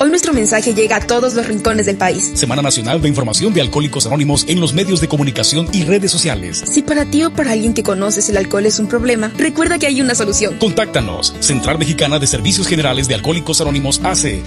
Hoy nuestro mensaje llega a todos los rincones del país. Semana Nacional de Información de Alcohólicos Anónimos en los medios de comunicación y redes sociales. Si para ti o para alguien que conoces el alcohol es un problema, recuerda que hay una solución. Contáctanos. Central Mexicana de Servicios Generales de Alcohólicos Anónimos AC.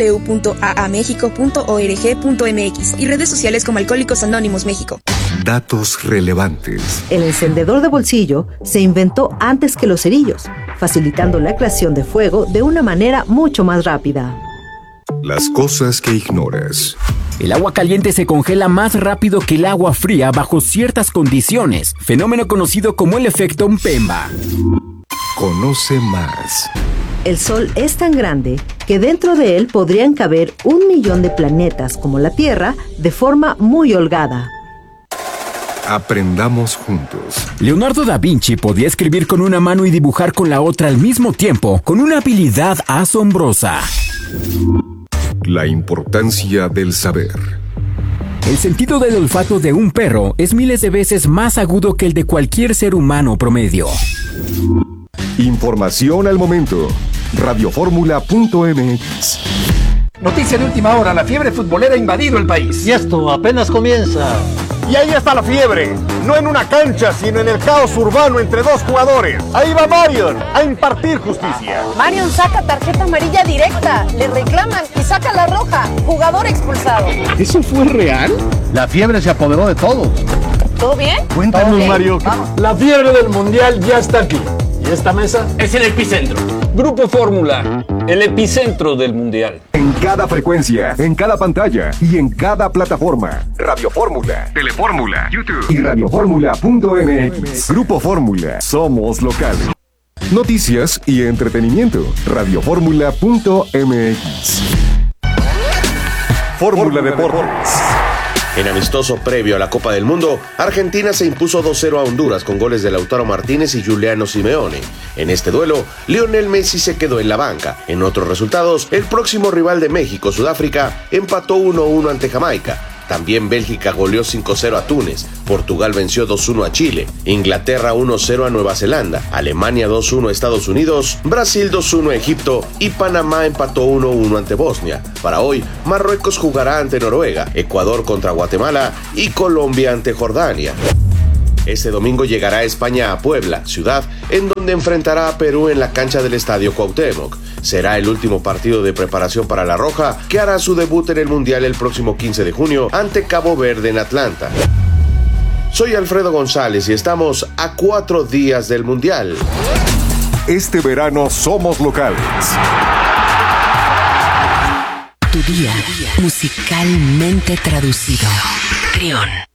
www.aamexico.org.mx y redes sociales como Alcohólicos Anónimos México. Datos relevantes. El encendedor de bolsillo se inventó antes que los cerillos, facilitando la creación de fuego de una manera mucho más rápida. Las cosas que ignoras. El agua caliente se congela más rápido que el agua fría bajo ciertas condiciones, fenómeno conocido como el efecto Mpemba. Conoce más. El Sol es tan grande que dentro de él podrían caber 1 millón de planetas como la Tierra de forma muy holgada. Aprendamos juntos. Leonardo da Vinci podía escribir con una mano y dibujar con la otra al mismo tiempo, con una habilidad asombrosa. La importancia del saber. El sentido del olfato de un perro es miles de veces más agudo que el de cualquier ser humano promedio. Información al momento. Radioformula.mx. Noticia de última hora, la fiebre futbolera ha invadido el país. Y esto apenas comienza. Y ahí está la fiebre, no en una cancha, sino en el caos urbano entre dos jugadores. Ahí va Marion a impartir justicia. Marion saca tarjeta amarilla directa, le reclaman y saca la roja. Jugador expulsado. ¿Eso fue real? La fiebre se apoderó de todos. ¿Todo bien? Cuéntanos, Mario. La fiebre del mundial ya está aquí. ¿Y esta mesa? Es el epicentro. Grupo Fórmula, el epicentro del mundial. En cada frecuencia, en cada pantalla y en cada plataforma. Radio Fórmula, Telefórmula, YouTube y radioformula.mx. Grupo Fórmula, somos locales. Noticias y entretenimiento. Radioformula.mx. Fórmula Deportes. En amistoso previo a la Copa del Mundo, Argentina se impuso 2-0 a Honduras con goles de Lautaro Martínez y Giuliano Simeone. En este duelo, Lionel Messi se quedó en la banca. En otros resultados, el próximo rival de México, Sudáfrica, empató 1-1 ante Jamaica. También Bélgica goleó 5-0 a Túnez, Portugal venció 2-1 a Chile, Inglaterra 1-0 a Nueva Zelanda, Alemania 2-1 a Estados Unidos, Brasil 2-1 a Egipto y Panamá empató 1-1 ante Bosnia. Para hoy, Marruecos jugará ante Noruega, Ecuador contra Guatemala y Colombia ante Jordania. Este domingo llegará España a Puebla, ciudad en donde enfrentará a Perú en la cancha del Estadio Cuauhtémoc. Será el último partido de preparación para la Roja, que hará su debut en el Mundial el próximo 15 de junio ante Cabo Verde en Atlanta. Soy Alfredo González y estamos a 4 días del Mundial. Este verano somos locales. Tu día musicalmente traducido. Trión.